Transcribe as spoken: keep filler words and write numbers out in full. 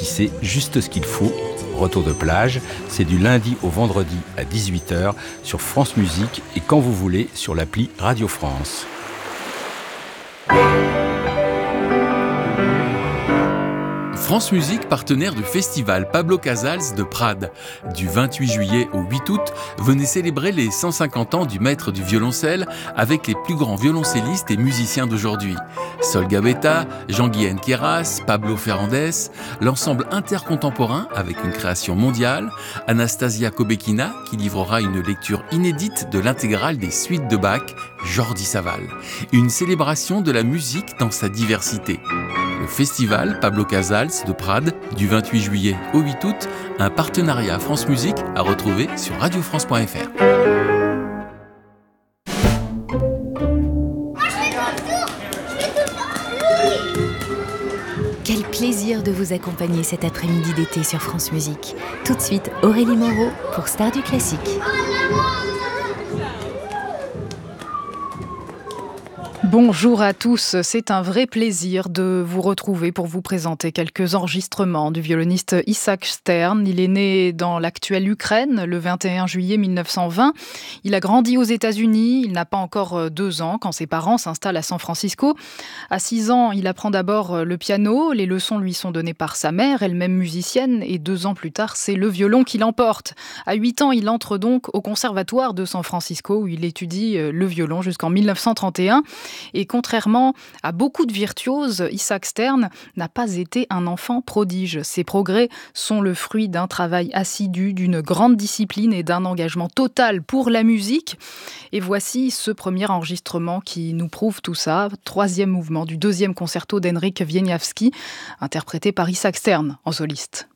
qui sait juste ce qu'il faut. Retour de plage, c'est du lundi au vendredi à dix-huit heures sur France Musique et quand vous voulez sur l'appli Radio France. France Musique, partenaire du festival Pablo Casals de Prades. Du vingt-huit juillet au huit août, venez célébrer les cent cinquante ans du maître du violoncelle avec les plus grands violoncellistes et musiciens d'aujourd'hui. Sol Gabetta, Jean-Guy Queyras, Pablo Ferrandez, l'ensemble intercontemporain avec une création mondiale, Anastasia Kobekina qui livrera une lecture inédite de l'intégrale des suites de Bach, Jordi Savall. Une célébration de la musique dans sa diversité. Le festival Pablo Casals de Prades du vingt-huit juillet au huit août, un partenariat France Musique à retrouver sur radio france point f r. Quel plaisir de vous accompagner cet après-midi d'été sur France Musique. Tout de suite, Aurélie Moreau pour Star du Classique. Bonjour à tous, c'est un vrai plaisir de vous retrouver pour vous présenter quelques enregistrements du violoniste Isaac Stern. Il est né dans l'actuelle Ukraine le vingt et un juillet mille neuf cent vingt. Il a grandi aux États-Unis, il n'a pas encore deux ans quand ses parents s'installent à San Francisco. À six ans, il apprend d'abord le piano, les leçons lui sont données par sa mère, elle-même musicienne, et deux ans plus tard, c'est le violon qui l'emporte. À huit ans, il entre donc au conservatoire de San Francisco où il étudie le violon jusqu'en mille neuf cent trente et un. Et contrairement à beaucoup de virtuoses, Isaac Stern n'a pas été un enfant prodige. Ses progrès sont le fruit d'un travail assidu, d'une grande discipline et d'un engagement total pour la musique. Et voici ce premier enregistrement qui nous prouve tout ça. Troisième mouvement du deuxième concerto d'Henryk Wieniawski, interprété par Isaac Stern en soliste.